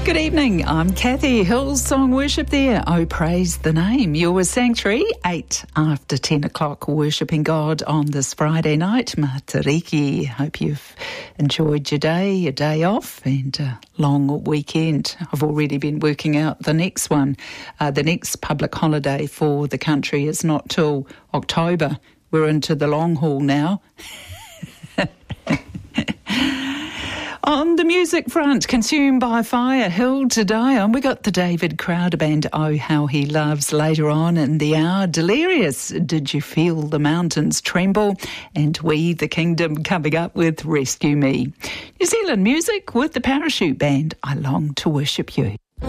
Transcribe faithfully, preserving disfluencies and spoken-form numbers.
Good evening, I'm Kathy. Hillsong Worship there. Oh, praise the name. You're with Sanctuary, eight after ten o'clock, worshipping God on this Friday night. Matariki. Hope you've enjoyed your day, your day off, and a long weekend. I've already been working out the next one. Uh, the next public holiday for the country is not till October. We're into the long haul now. On the music front, Consumed by Fire, Hill to Die On. We got the David Crowder Band, Oh How He Loves, later on in the hour. Delirious, Did You Feel the Mountains Tremble? And We the Kingdom coming up with Rescue Me. New Zealand music with the Parachute Band, I Long to Worship You.